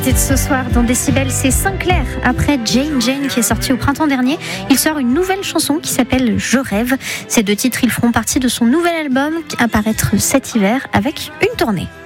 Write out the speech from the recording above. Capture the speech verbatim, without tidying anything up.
C'est ce soir dans Décibel, c'est Sinclair. Après Jane Jane qui est sorti au printemps dernier, il sort une nouvelle chanson qui s'appelle Je rêve. Ces deux titres, ils feront partie de son nouvel album à paraître cet hiver avec une tournée.